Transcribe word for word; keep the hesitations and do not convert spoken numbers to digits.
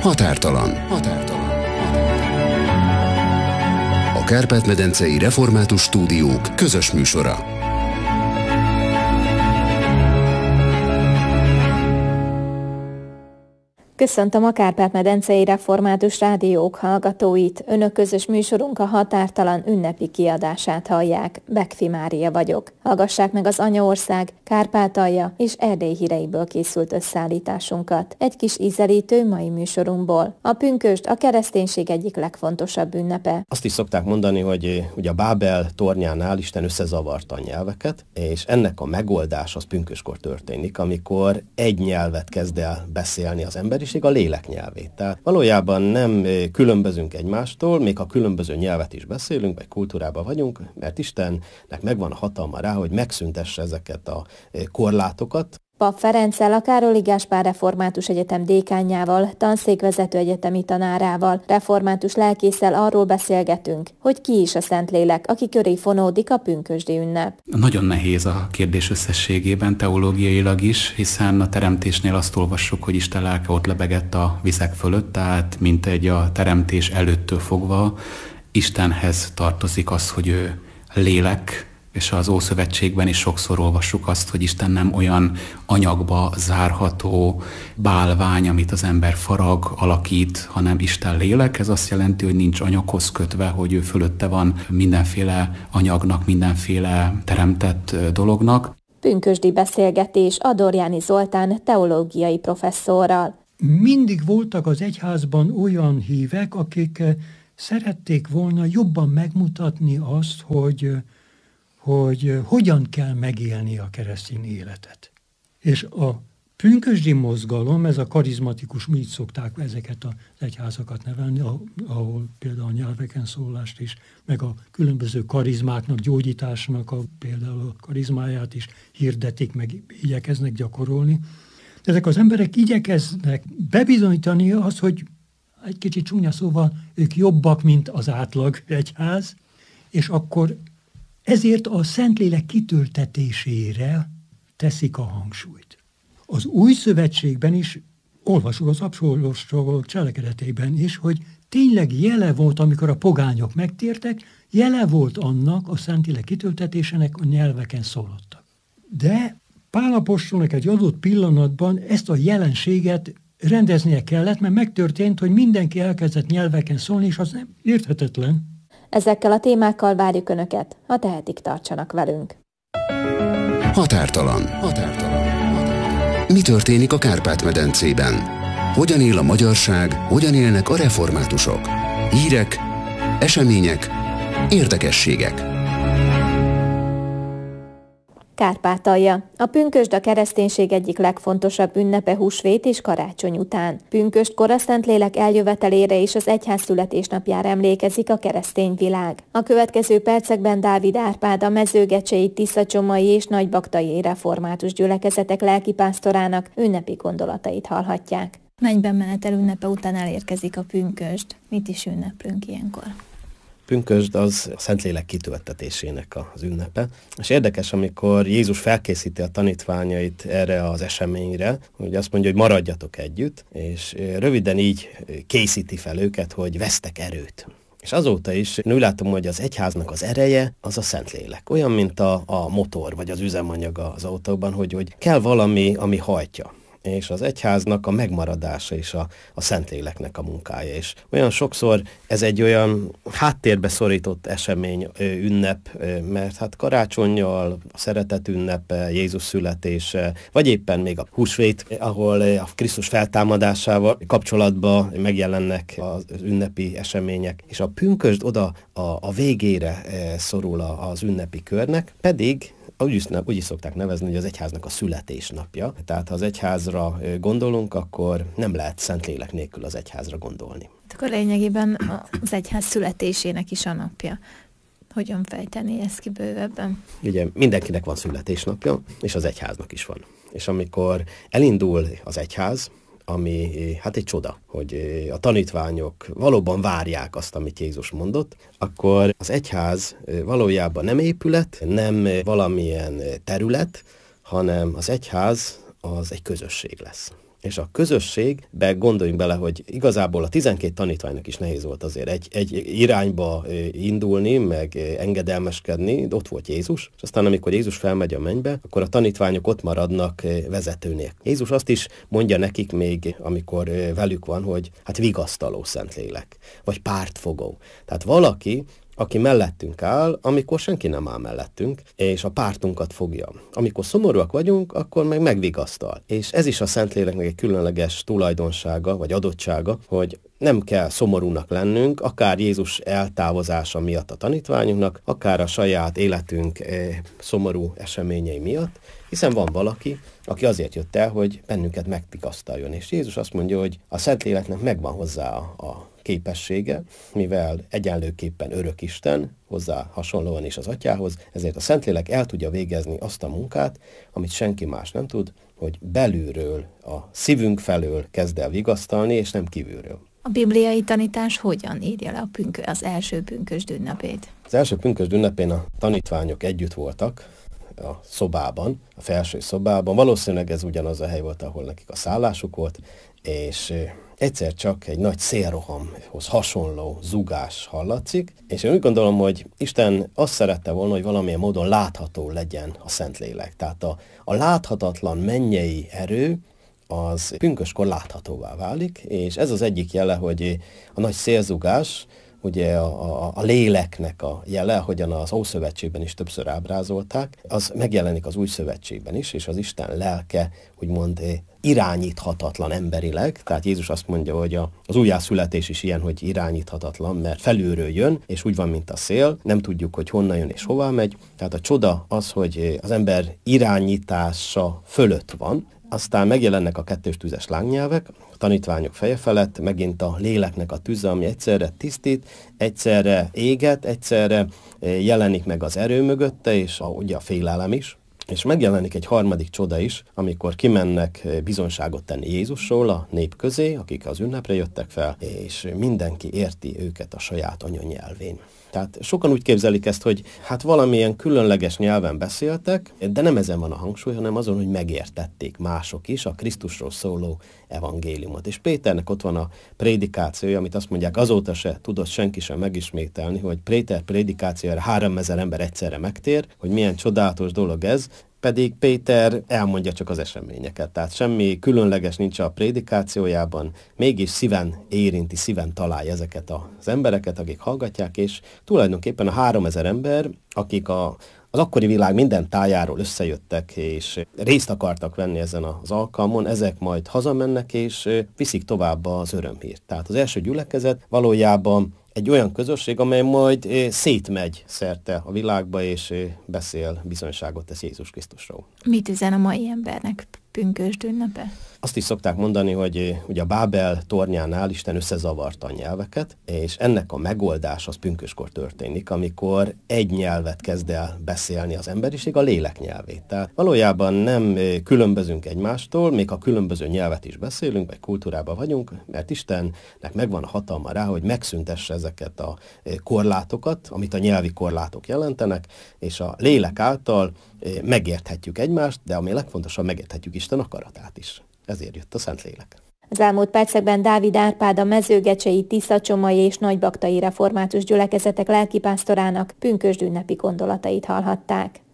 Határtalan. Határtalan. A Kárpát-medencei Református Stúdiók közös műsora. Köszöntöm a Kárpát-medencei Református Rádiók hallgatóit. Önök közös műsorunk a Határtalan ünnepi kiadását hallják. Bekfi Mária vagyok. Hallgassák meg az Anyaország, Kárpátalja és Erdély híreiből készült összeállításunkat. Egy kis ízelítő mai műsorunkból. A pünkösd a kereszténység egyik legfontosabb ünnepe. Azt is szokták mondani, hogy ugye a Bábel tornyánál Isten összezavarta a nyelveket, és ennek a megoldás az pünkösdkor történik, amikor egy nyelvet kezd el beszélni az ember, a lélek nyelvét. Tehát valójában nem különbözünk egymástól, még ha különböző nyelvet is beszélünk, vagy kultúrában vagyunk, mert Istennek megvan a hatalma rá, hogy megszüntesse ezeket a korlátokat. Pap Ferenccel, a Károly Gáspár Református Egyetem dékánjával, tanszékvezető egyetemi tanárával, református lelkésszel arról beszélgetünk, hogy ki is a Szentlélek, aki köré fonódik a pünkösdi ünnep. Nagyon nehéz a kérdés összességében, teológiailag is, hiszen a teremtésnél azt olvassuk, hogy Isten lelke ott lebegett a vizek fölött, tehát mint egy a teremtés előttől fogva Istenhez tartozik az, hogy ő lélek, és az Ószövetségben is sokszor olvassuk azt, hogy Isten nem olyan anyagba zárható bálvány, amit az ember farag, alakít, hanem Isten lélek. Ez azt jelenti, hogy nincs anyaghoz kötve, hogy ő fölötte van mindenféle anyagnak, mindenféle teremtett dolognak. Pünkösdi beszélgetés Adorjáni Zoltán teológiai professzorral. Mindig voltak az egyházban olyan hívek, akik szerették volna jobban megmutatni azt, hogy hogy hogyan kell megélni a keresztény életet. És a pünkösdi mozgalom, ez a karizmatikus, mi így szokták ezeket az egyházakat nevelni, ahol például a nyelveken szólást is, meg a különböző karizmáknak, gyógyításnak a, például a karizmáját is hirdetik, meg igyekeznek gyakorolni. Ezek az emberek igyekeznek bebizonyítani azt, hogy egy kicsit csúnya szóval ők jobbak, mint az átlag egyház, és akkor ezért a Szentlélek kitöltetésére teszik a hangsúlyt. Az Új Szövetségben is, olvasjuk az apostolok cselekedetében is, hogy tényleg jele volt, amikor a pogányok megtértek, jele volt annak a Szentlélek kitöltetésének, a nyelveken szólottak. De Pál apostolnak egy adott pillanatban ezt a jelenséget rendeznie kellett, mert megtörtént, hogy mindenki elkezdett nyelveken szólni, és az nem érthetetlen. Ezekkel a témákkal várjuk Önöket, ha tehetik, tartsanak velünk. Határtalan. Határtalan. Mi történik a Kárpát-medencében? Hogyan él a magyarság, hogyan élnek a reformátusok? Hírek, események, érdekességek. Kárpátalja. A pünkösd a kereszténység egyik legfontosabb ünnepe húsvét és karácsony után. Pünkösdkor a Szentlélek eljövetelére és az egyház születésnapjára emlékezik a keresztény világ. A következő percekben Dávid Árpád, a mezőgecsei, tiszacsomai és nagybaktai református gyülekezetek lelkipásztorának ünnepi gondolatait hallhatják. Mennyben menetel ünnepe után elérkezik a pünkösd. Mit is ünneplünk ilyenkor? Pünkösd az a Szentlélek kitöltetésének az ünnepe. És érdekes, amikor Jézus felkészíti a tanítványait erre az eseményre, hogy azt mondja, hogy maradjatok együtt, és röviden így készíti fel őket, hogy vesztek erőt. És azóta is én úgy látom, hogy az egyháznak az ereje az a Szentlélek. Olyan, mint a, a motor, vagy az üzemanyag az autóban, hogy, hogy kell valami, ami hajtja. És az egyháznak a megmaradása is a, a Szentléleknek a munkája. És olyan sokszor ez egy olyan háttérbe szorított esemény, ünnep, mert hát karácsonnyal, a szeretet ünnepe, Jézus születése, vagy éppen még a húsvét, ahol a Krisztus feltámadásával kapcsolatban megjelennek az ünnepi események. És a pünkösd oda a, a végére szorul az ünnepi körnek, pedig Úgy is, úgy is szokták nevezni, hogy az egyháznak a születésnapja. Tehát ha az egyházra gondolunk, akkor nem lehet Szentlélek nélkül az egyházra gondolni. Akkor lényegében az egyház születésének is a napja. Hogyan fejteni ezt ki bővebben? Ugye mindenkinek van születésnapja, és az egyháznak is van. És amikor elindul az egyház, ami hát egy csoda, hogy a tanítványok valóban várják azt, amit Jézus mondott, akkor az egyház valójában nem épület, nem valamilyen terület, hanem az egyház az egy közösség lesz. És a közösségbe gondoljunk bele, hogy igazából a tizenkét tanítványnak is nehéz volt azért egy, egy irányba indulni, meg engedelmeskedni, ott volt Jézus, és aztán amikor Jézus felmegy a mennybe, akkor a tanítványok ott maradnak vezetőnél. Jézus azt is mondja nekik még, amikor velük van, hogy hát vigasztaló Szentlélek, vagy pártfogó. Tehát valaki, aki mellettünk áll, amikor senki nem áll mellettünk, és a pártunkat fogja. Amikor szomorúak vagyunk, akkor meg megvigasztal. És ez is a Szentléleknek egy különleges tulajdonsága, vagy adottsága, hogy nem kell szomorúnak lennünk, akár Jézus eltávozása miatt a tanítványunknak, akár a saját életünk eh, szomorú eseményei miatt, hiszen van valaki, aki azért jött el, hogy bennünket megvigasztaljon. És Jézus azt mondja, hogy a Szentléleknek megvan hozzá a, a képessége, mivel egyenlőképpen örök Isten, hozzá hasonlóan is az Atyához, ezért a Szentlélek el tudja végezni azt a munkát, amit senki más nem tud, hogy belülről, a szívünk felől kezd el vigasztalni, és nem kívülről. A bibliai tanítás hogyan írja le a pünk, az első pünkösd ünnepét? Az első pünkösd ünnepén a tanítványok együtt voltak a szobában, a felső szobában. Valószínűleg ez ugyanaz a hely volt, ahol nekik a szállásuk volt, és egyszer csak egy nagy szélrohamhoz hasonló zugás hallatszik, és én úgy gondolom, hogy Isten azt szerette volna, hogy valamilyen módon látható legyen a Szentlélek. Tehát a, a láthatatlan mennyei erő az pünköskor láthatóvá válik, és ez az egyik jele, hogy a nagy szélzugás, ugye a, a, a léleknek a jele, ahogyan az Ószövetségben is többször ábrázolták, az megjelenik az Új Szövetségben is, és az Isten lelke, úgymond irányíthatatlan emberileg, tehát Jézus azt mondja, hogy a, az újjászületés is ilyen, hogy irányíthatatlan, mert felülről jön, és úgy van, mint a szél, nem tudjuk, hogy honnan jön és hová megy, tehát a csoda az, hogy az ember irányítása fölött van, aztán megjelennek a kettős tüzes lángnyelvek, a tanítványok feje felett, megint a léleknek a tüze, ami egyszerre tisztít, egyszerre éget, egyszerre jelenik meg az erő mögötte, és a, ugye a félelem is. És megjelenik egy harmadik csoda is, amikor kimennek bizonyságot tenni Jézusról a nép közé, akik az ünnepre jöttek fel, és mindenki érti őket a saját anyanyelvén. Tehát sokan úgy képzelik ezt, hogy hát valamilyen különleges nyelven beszéltek, de nem ezen van a hangsúly, hanem azon, hogy megértették mások is a Krisztusról szóló evangéliumot. És Péternek ott van a prédikációja, amit azt mondják, azóta se tudott senki sem megismételni, hogy Péter prédikációjára háromezer ember egyszerre megtér, hogy milyen csodálatos dolog ez, pedig Péter elmondja csak az eseményeket. Tehát semmi különleges nincs a prédikációjában, mégis szíven érinti, szíven találja ezeket az embereket, akik hallgatják, és tulajdonképpen a háromezer ember, akik a az akkori világ minden tájáról összejöttek, és részt akartak venni ezen az alkalmon, ezek majd hazamennek, és viszik tovább az örömhírt. Tehát az első gyülekezet valójában egy olyan közösség, amely majd szétmegy szerte a világba, és beszél, bizonyságot tesz Jézus Krisztusról. Mit üzen a mai embernek pünkösd ünnepe? Azt is szokták mondani, hogy ugye a Bábel tornyánál Isten összezavarta a nyelveket, és ennek a megoldás az pünköskor történik, amikor egy nyelvet kezd el beszélni az emberiség, a lélek nyelvét. Tehát valójában nem különbözünk egymástól, még ha különböző nyelvet is beszélünk, vagy kultúrában vagyunk, mert Istennek megvan a hatalma rá, hogy megszüntesse ezeket a korlátokat, amit a nyelvi korlátok jelentenek, és a lélek által megérthetjük egymást, de ami legfontosabb, megérthetjük Isten akaratát is. Ezért jött a Szentlélek. Az elmúlt percekben Dávid Árpád, a mezőgecsei, tiszacsomai és nagybaktai református gyülekezetek lelkipásztorának pünkösd ünnepi gondolatait hallhatták.